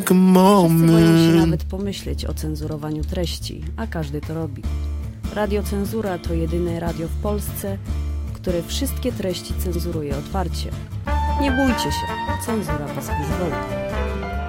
Wszyscy boją się nawet pomyśleć o cenzurowaniu treści, a każdy to robi. Radio Cenzura to jedyne radio w Polsce, które wszystkie treści cenzuruje otwarcie. Nie bójcie się, cenzura bez gwałtu.